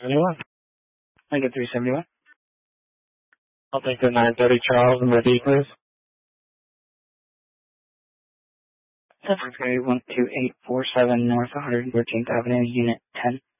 Anyone? I get 371. I'll take the 930 Charles and the D, please. That's 124847 North 113th Avenue, Unit 10.